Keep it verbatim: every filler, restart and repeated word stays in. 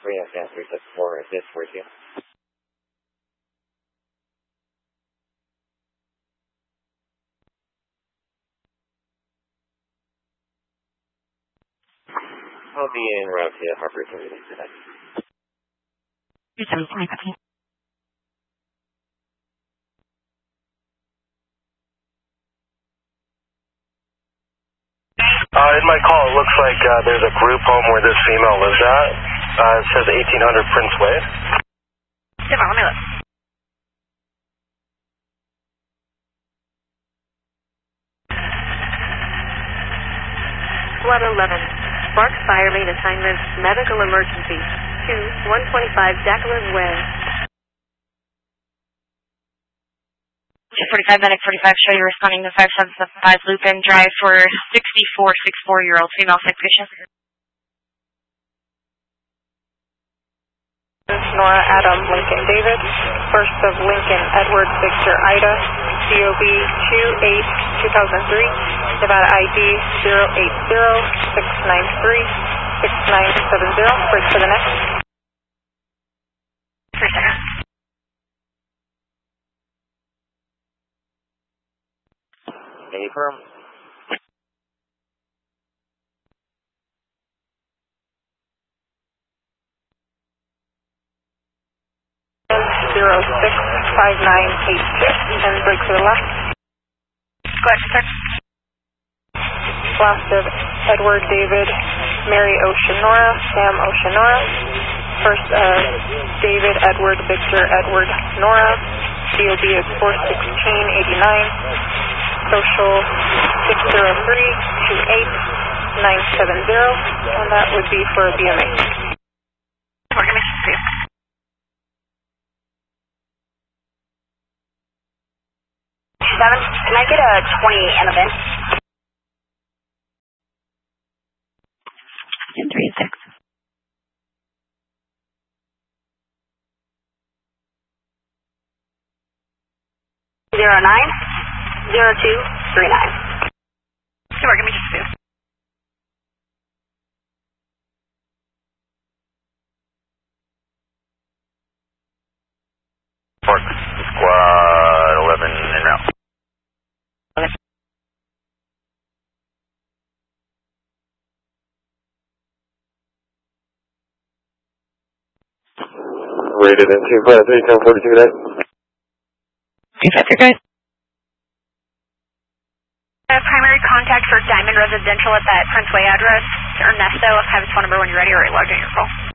three F N three six four, is this for you? I'll be en route to Harbor thirty today. Uh, in my call, it looks like uh, there's a group home where this female lives at. Uh, it says eighteen hundred Prince Way. Come on, let me look. Flood eleven. Spark fire main assignment, medical emergency. two one twenty-five Jacqueline Way. forty-five medic forty-five, show you responding to five seven seven five Lupin Drive for sixty-four sixty-four-year-old female sick patient. Nora Adam Lincoln David, first of Lincoln Edward Victor Ida, C O B two eight two thousand three, Nevada I D zero eight zero six nine three six nine seven zero, bridge to the next. Three seconds. Any firm? Zero six five nine eight six and break to the left. Go ahead, sir. Last of Edward David, Mary Oceanora, Sam Oceanora. First of David Edward Victor Edward Nora. C O B is four sixteen eighty-nine. Social six zero three two eight nine seven zero, and that would be for a B M A. We're going to see. Seven, can I get a twenty and a bin? And three and six. Zero nine zero two three nine. So we're gonna just do. Park Squad eleven en route. Okay. Rated in two five three, ten forty-two today. two five three, guys. Uh, primary contact for Diamond Residential at that Prince Way address. Ernesto, have his phone number when you're ready, or log in your call.